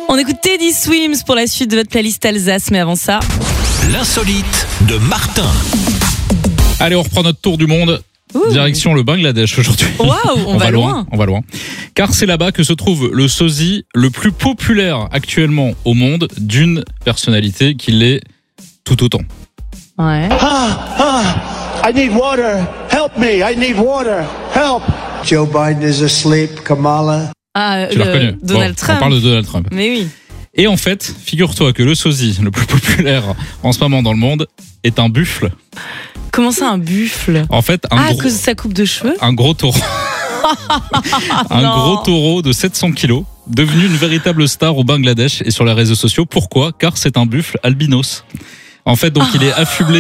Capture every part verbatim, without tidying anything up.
On écoute Teddy Swims pour la suite de votre playlist Alsace, mais avant ça... L'insolite de Martin. Allez, on reprend notre tour du monde. Ouh. Direction le Bangladesh aujourd'hui. Waouh, on, on va, va loin. loin. On va loin. Car c'est là-bas que se trouve le sosie le plus populaire actuellement au monde, d'une personnalité qui l'est tout autant. Ouais. Ah, ah, I need water. Help me. I need water. Help. Joe Biden is asleep. Kamala. Ah, tu l'as reconnu. Donald bon, Trump. On parle de Donald Trump. Mais oui. Et en fait, figure-toi que le sosie le plus populaire en ce moment dans le monde est un buffle. Comment ça, un buffle? En fait, un ah, gros, à cause de sa coupe de cheveux. Un gros taureau. un non. gros taureau de sept cents kilos, devenu une véritable star au Bangladesh et sur les réseaux sociaux. Pourquoi? Car c'est un buffle albinos. En fait, donc il est affublé.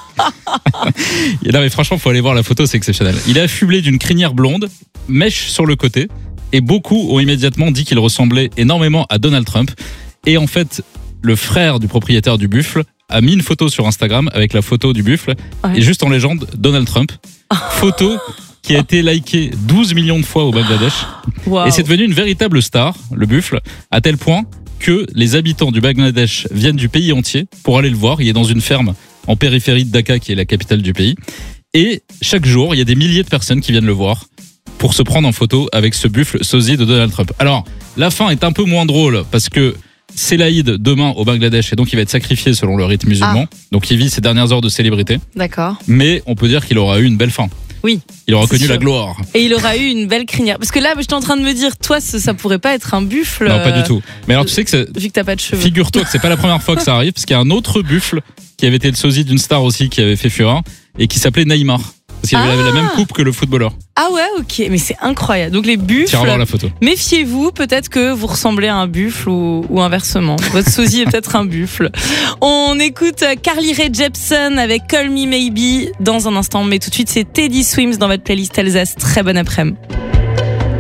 Non mais franchement, faut aller voir la photo, c'est exceptionnel. Il est affublé d'une crinière blonde, mèche sur le côté, et beaucoup ont immédiatement dit qu'il ressemblait énormément à Donald Trump. Et en fait, le frère du propriétaire du buffle a mis une photo sur Instagram avec la photo du buffle, ouais. Et juste en légende, Donald Trump. Photo qui a été likée douze millions de fois au Bangladesh. Wow. Et c'est devenu une véritable star, le buffle, à tel point que les habitants du Bangladesh viennent du pays entier pour aller le voir. Il est dans une ferme en périphérie de Dhaka, qui est la capitale du pays. Et chaque jour, il y a des milliers de personnes qui viennent le voir pour se prendre en photo avec ce buffle sosie de Donald Trump. Alors, la fin est un peu moins drôle parce que c'est l'Aïd demain au Bangladesh et donc il va être sacrifié selon le rite musulman. Ah. Donc il vit ses dernières heures de célébrité. D'accord. Mais on peut dire qu'il aura eu une belle fin. Oui. Il aura connu sûr. La gloire. Et il aura eu une belle crinière. Parce que là, j'étais en train de me dire, toi, ça, ça pourrait pas être un buffle. Non, pas du tout. Mais alors tu sais que c'est... Vu que t'as pas de cheveux. Figure-toi que c'est pas la première fois que ça arrive, parce qu'il y a un autre buffle qui avait été le sosie d'une star aussi qui avait fait fureur et qui s'appelait Neymar. Parce qu'il avait ah. la même coupe que le footballeur. Ah ouais, ok, mais c'est incroyable. Donc les buffles, tiens, voir la photo. Méfiez-vous, peut-être que vous ressemblez à un buffle ou, ou inversement. Votre sosie est peut-être un buffle. On écoute Carly Rae Jepsen avec Call Me Maybe dans un instant, mais tout de suite c'est Teddy Swims dans votre playlist Alsace. Très bon après-midi.